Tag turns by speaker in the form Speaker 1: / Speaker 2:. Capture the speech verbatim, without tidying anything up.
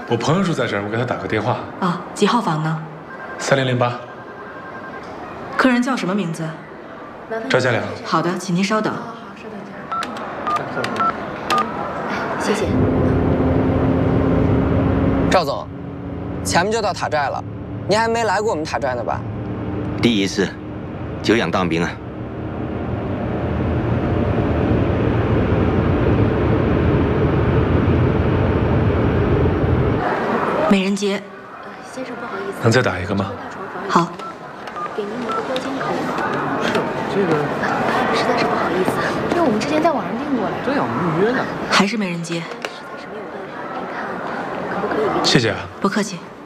Speaker 1: 我朋友住在这儿，我给他打个电话。
Speaker 2: 啊，几号房呢？
Speaker 1: 三零零八。
Speaker 2: 客人叫什么名字？
Speaker 1: 赵家良。
Speaker 2: 好的，请您稍等。
Speaker 3: 好，稍等一下。谢谢。
Speaker 4: 赵总，前面就到塔寨了，您还没来过我们塔寨呢吧？
Speaker 5: 第一次，久仰当兵啊。
Speaker 2: 美人街。
Speaker 3: 先生，不好意思。
Speaker 1: 能再打一个吗？
Speaker 2: 好。
Speaker 3: 给您一个标间可以吗？
Speaker 6: 是这个，
Speaker 3: 实在是不好意思，这个我们之前在网上订过来。
Speaker 6: 这要预约呢。
Speaker 2: 还是美人街。
Speaker 3: 实在是没有办法，您看可不可以？
Speaker 1: 谢谢啊。
Speaker 2: 不客气。